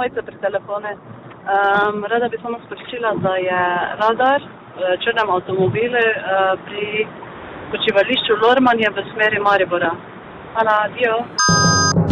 majice pri telefone. Rada bi samo sporočila, da je radar v črnem avtomobilu pri počivališču Lormanje v smeri Maribora. Hvala, adijo.